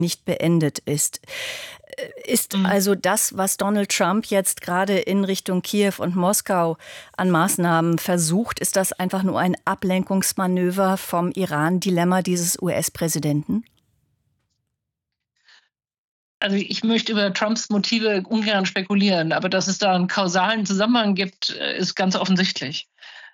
nicht beendet ist. Ist also das, was Donald Trump jetzt gerade in Richtung Kiew und Moskau an Maßnahmen versucht, ist das einfach nur ein Ablenkungsmanöver vom Iran-Dilemma dieses US-Präsidenten? Also ich möchte über Trumps Motive ungern spekulieren, aber dass es da einen kausalen Zusammenhang gibt, ist ganz offensichtlich.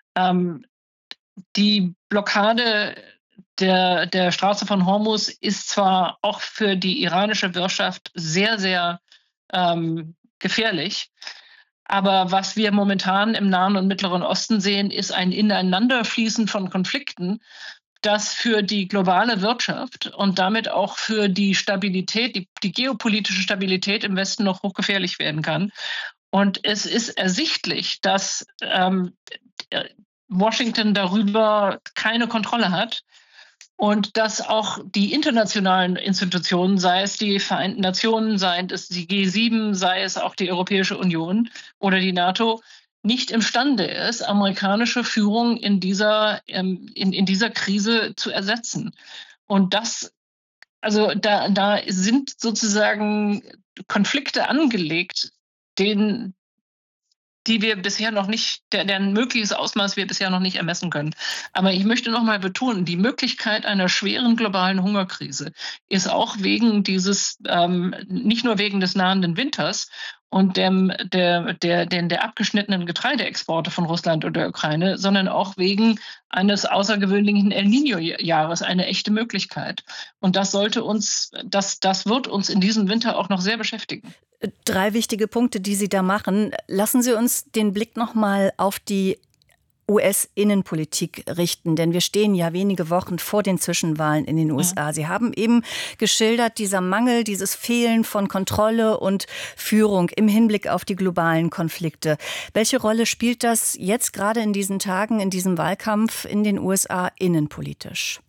Die Blockade der Straße von Hormuz ist zwar auch für die iranische Wirtschaft sehr, sehr gefährlich, aber was wir momentan im Nahen und Mittleren Osten sehen, ist ein Ineinanderfließen von Konflikten, das für die globale Wirtschaft und damit auch für die Stabilität, die geopolitische Stabilität im Westen noch hochgefährlich werden kann. Und es ist ersichtlich, dass Washington darüber keine Kontrolle hat und dass auch die internationalen Institutionen, sei es die Vereinten Nationen, sei es die G7, sei es auch die Europäische Union oder die NATO, nicht imstande ist, amerikanische Führung in dieser Krise zu ersetzen. Und da sind sozusagen Konflikte angelegt, die wir bisher noch nicht, deren mögliches Ausmaß wir bisher noch nicht ermessen können. Aber ich möchte noch mal betonen, die Möglichkeit einer schweren globalen Hungerkrise ist auch wegen nicht nur wegen des nahenden Winters und der abgeschnittenen Getreideexporte von Russland und der Ukraine, sondern auch wegen eines außergewöhnlichen El Niño-Jahres eine echte Möglichkeit. Und das wird uns in diesem Winter auch noch sehr beschäftigen. 3 wichtige Punkte, die Sie da machen. Lassen Sie uns den Blick noch mal auf die US-Innenpolitik richten, denn wir stehen ja wenige Wochen vor den Zwischenwahlen in den USA. Sie haben eben geschildert, dieser Mangel, dieses Fehlen von Kontrolle und Führung im Hinblick auf die globalen Konflikte. Welche Rolle spielt das jetzt gerade in diesen Tagen, in diesem Wahlkampf in den USA innenpolitisch?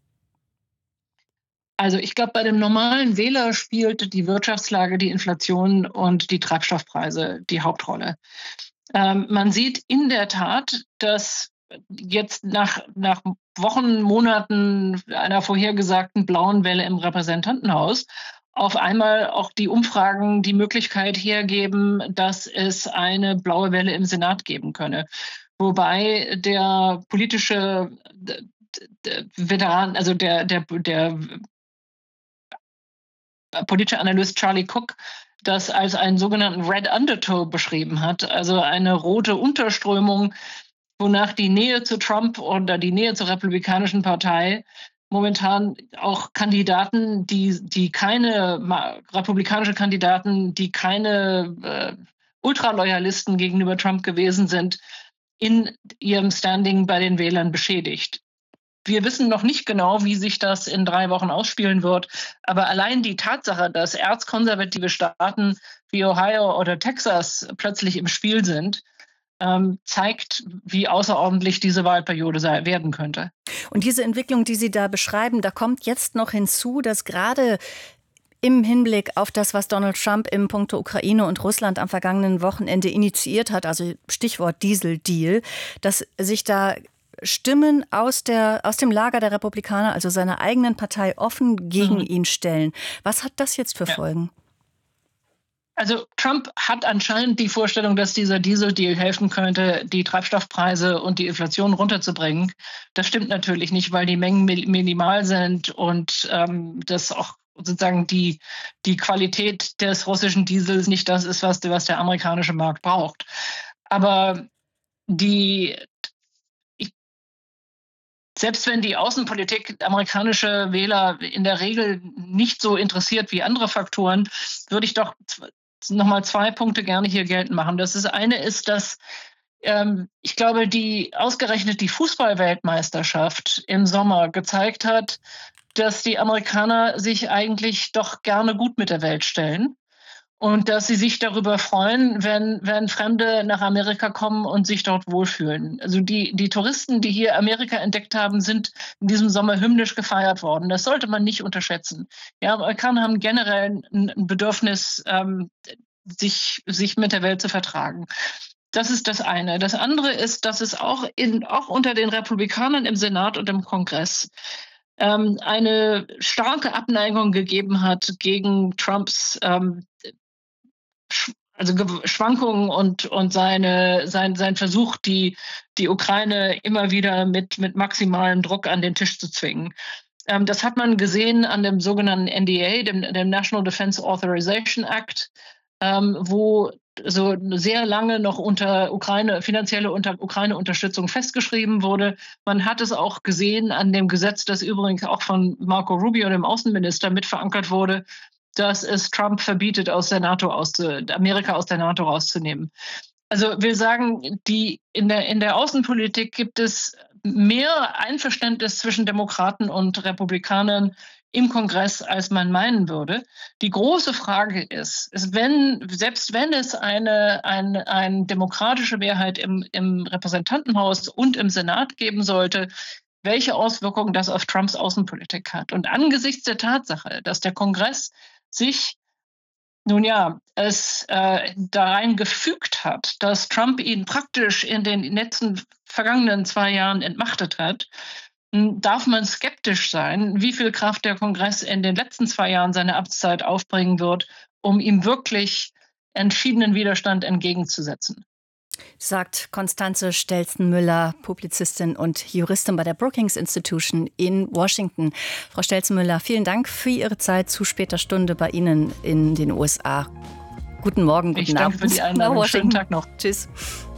Also ich glaube, bei dem normalen Wähler spielt die Wirtschaftslage, die Inflation und die Treibstoffpreise die Hauptrolle. Man sieht in der Tat, dass jetzt nach Wochen, Monaten einer vorhergesagten blauen Welle im Repräsentantenhaus auf einmal auch die Umfragen die Möglichkeit hergeben, dass es eine blaue Welle im Senat geben könne. Wobei der politische Veteran, also der politische Analyst Charlie Cook das als einen sogenannten Red Undertow beschrieben hat, also eine rote Unterströmung, wonach die Nähe zu Trump oder die Nähe zur Republikanischen Partei momentan auch Kandidaten, republikanische Kandidaten, die keine Ultraloyalisten gegenüber Trump gewesen sind, in ihrem Standing bei den Wählern beschädigt. Wir wissen noch nicht genau, wie sich das in 3 Wochen ausspielen wird. Aber allein die Tatsache, dass erzkonservative Staaten wie Ohio oder Texas plötzlich im Spiel sind, zeigt, wie außerordentlich diese Wahlperiode werden könnte. Und diese Entwicklung, die Sie da beschreiben, da kommt jetzt noch hinzu, dass gerade im Hinblick auf das, was Donald Trump im Punkto Ukraine und Russland am vergangenen Wochenende initiiert hat, also Stichwort Diesel-Deal, dass sich da Stimmen aus dem Lager der Republikaner, also seiner eigenen Partei, offen gegen ihn stellen. Was hat das jetzt für Folgen? Also Trump hat anscheinend die Vorstellung, dass dieser Diesel-Deal helfen könnte, die Treibstoffpreise und die Inflation runterzubringen. Das stimmt natürlich nicht, weil die Mengen minimal sind und das auch sozusagen die Qualität des russischen Diesels nicht das ist, was der amerikanische Markt braucht. Aber selbst wenn die Außenpolitik amerikanische Wähler in der Regel nicht so interessiert wie andere Faktoren, würde ich doch noch mal 2 Punkte gerne hier geltend machen. Das eine ist, dass ich glaube, ausgerechnet die Fußball-Weltmeisterschaft im Sommer gezeigt hat, dass die Amerikaner sich eigentlich doch gerne gut mit der Welt stellen. Und dass sie sich darüber freuen, wenn Fremde nach Amerika kommen und sich dort wohlfühlen. Also die Touristen, die hier Amerika entdeckt haben, sind in diesem Sommer hymnisch gefeiert worden. Das sollte man nicht unterschätzen. Ja, Amerikaner haben generell ein Bedürfnis, sich mit der Welt zu vertragen. Das ist das eine. Das andere ist, dass es auch unter den Republikanern im Senat und im Kongress eine starke Abneigung gegeben hat gegen Trumps Schwankungen und sein Versuch, die Ukraine immer wieder mit maximalem Druck an den Tisch zu zwingen. Das hat man gesehen an dem sogenannten NDA, dem National Defense Authorization Act, wo so sehr lange noch finanzielle Ukraine-Unterstützung festgeschrieben wurde. Man hat es auch gesehen an dem Gesetz, das übrigens auch von Marco Rubio, dem Außenminister, mit verankert wurde, dass es Trump verbietet, Amerika aus der NATO rauszunehmen. Also will sagen, in der Außenpolitik gibt es mehr Einverständnis zwischen Demokraten und Republikanern im Kongress, als man meinen würde. Die große Frage ist selbst wenn es eine demokratische Mehrheit im Repräsentantenhaus und im Senat geben sollte, welche Auswirkungen das auf Trumps Außenpolitik hat. Und angesichts der Tatsache, dass der Kongress sich da rein gefügt hat, dass Trump ihn praktisch in den vergangenen 2 Jahren entmachtet hat, darf man skeptisch sein, wie viel Kraft der Kongress in den letzten 2 Jahren seiner Amtszeit aufbringen wird, um ihm wirklich entschiedenen Widerstand entgegenzusetzen. Sagt Constanze Stelzenmüller, Publizistin und Juristin bei der Brookings Institution in Washington. Frau Stelzenmüller, vielen Dank für Ihre Zeit zu später Stunde bei Ihnen in den USA. Guten Morgen, guten Abend. Ich danke für die Einladung. Schönen Tag noch. Tschüss.